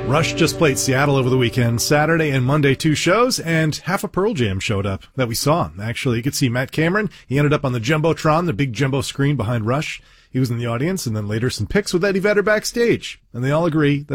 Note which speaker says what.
Speaker 1: Rush just played Seattle over the weekend, Saturday and Monday, 2 shows, and half a Pearl Jam showed up that we saw. Actually, you could see Matt Cameron. He ended up on the Jumbotron, the big jumbo screen behind Rush. He was in the audience, and then later some pics with Eddie Vedder backstage. And they all agree that